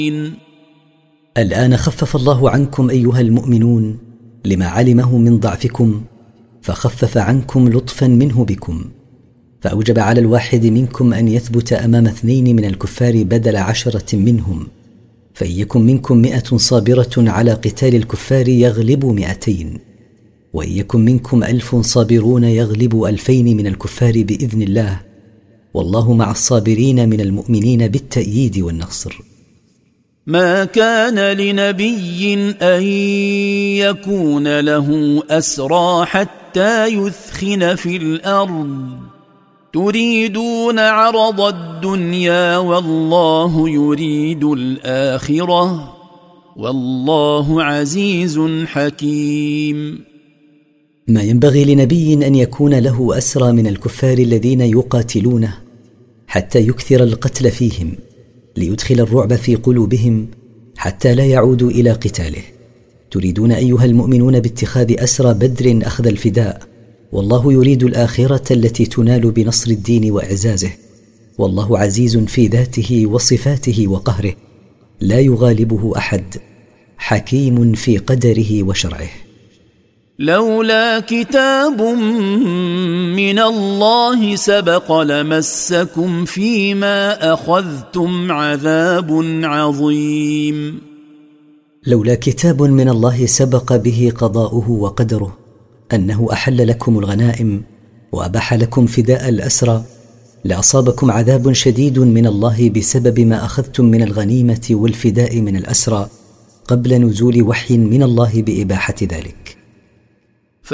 الآن خفف الله عنكم أيها المؤمنون لما علمه من ضعفكم، فخفف عنكم لطفا منه بكم، فأوجب على الواحد منكم أن يثبت أمام 2 من الكفار بدل 10 منهم، فإن يكن منكم 100 صابرة على قتال الكفار يغلبوا 200، وإن يكن منكم 1000 صابرون يغلبوا 2000 من الكفار بإذن الله، والله مع الصابرين من المؤمنين بالتأييد والنصر. ما كان لنبي أن يكون له أسرى حتى يثخن في الأرض تريدون عرض الدنيا والله يريد الآخرة والله عزيز حكيم. ما ينبغي لنبي أن يكون له أسرى من الكفار الذين يقاتلونه حتى يكثر القتل فيهم ليدخل الرعب في قلوبهم حتى لا يعودوا إلى قتاله. تريدون أيها المؤمنون باتخاذ أسرى بدر أخذ الفداء، والله يريد الآخرة التي تنال بنصر الدين وإعزازه، والله عزيز في ذاته وصفاته وقهره لا يغالبه أحد، حكيم في قدره وشرعه. لولا كتاب من الله سبق لمسكم فيما أخذتم عذاب عظيم. لولا كتاب من الله سبق به قضاؤه وقدره أنه أحل لكم الغنائم وأباح لكم فداء الأسرى لأصابكم عذاب شديد من الله بسبب ما أخذتم من الغنيمة والفداء من الأسرى قبل نزول وحي من الله بإباحة ذلك.